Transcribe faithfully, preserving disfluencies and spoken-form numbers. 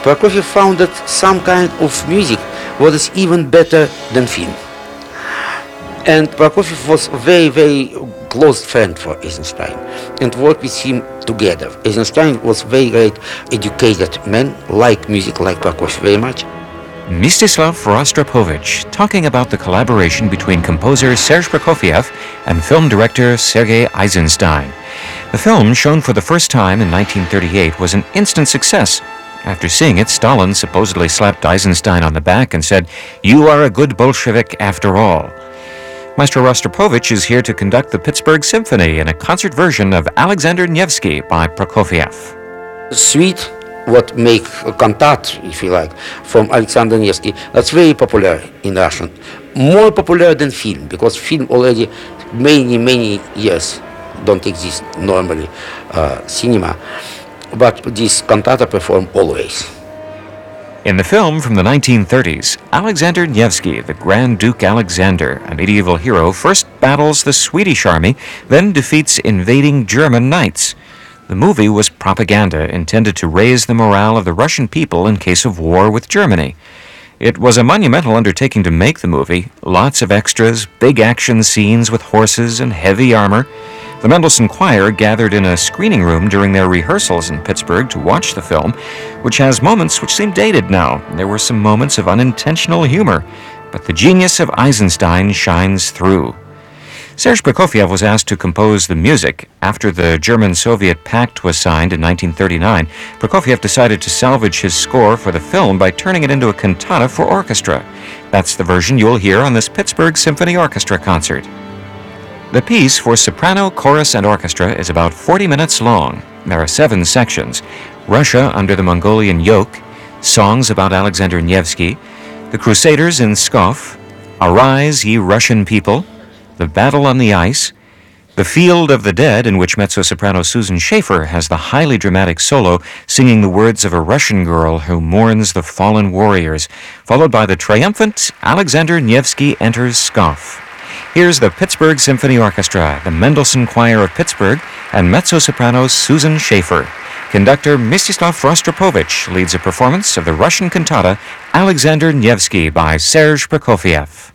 Prokofiev found that some kind of music was even better than film. And Prokofiev was a very, very close friend for Eisenstein and worked with him together. Eisenstein was very great educated man, liked music like Prokofiev very much. Mstislav Rostropovich talking about the collaboration between composer Serge Prokofiev and film director Sergei Eisenstein. The film, shown for the first time in nineteen thirty-eight, was an instant success. After seeing it, Stalin supposedly slapped Eisenstein on the back and said, "You are a good Bolshevik after all." Maestro Rostropovich is here to conduct the Pittsburgh Symphony in a concert version of Alexander Nevsky by Prokofiev. Suite, what make a cantate, if you like, from Alexander Nevsky, that's very popular in Russian. More popular than film, because film already many, many years don't exist normally, uh, cinema. But this cantata performed always. In the film from the nineteen thirties, Alexander Nevsky, the Grand Duke Alexander, a medieval hero, first battles the Swedish army, then defeats invading German knights. The movie was propaganda intended to raise the morale of the Russian people in case of war with Germany. It was a monumental undertaking to make the movie. Lots of extras, big action scenes with horses and heavy armor. The Mendelssohn Choir gathered in a screening room during their rehearsals in Pittsburgh to watch the film, which has moments which seem dated now. There were some moments of unintentional humor, but the genius of Eisenstein shines through. Serge Prokofiev was asked to compose the music. After the German-Soviet Pact was signed in nineteen thirty-nine, Prokofiev decided to salvage his score for the film by turning it into a cantata for orchestra. That's the version you'll hear on this Pittsburgh Symphony Orchestra concert. The piece for soprano, chorus, and orchestra is about forty minutes long. There are seven sections: Russia under the Mongolian yoke, songs about Alexander Nevsky, the Crusaders in Pskov, Arise, Ye Russian People, the Battle on the Ice, The Field of the Dead, in which mezzo-soprano Susan Schaefer has the highly dramatic solo singing the words of a Russian girl who mourns the fallen warriors, followed by the triumphant Alexander Nevsky Enters Pskov. Here's the Pittsburgh Symphony Orchestra, the Mendelssohn Choir of Pittsburgh, and mezzo-soprano Susan Schaefer. Conductor Mstislav Rostropovich leads a performance of the Russian cantata Alexander Nevsky by Serge Prokofiev.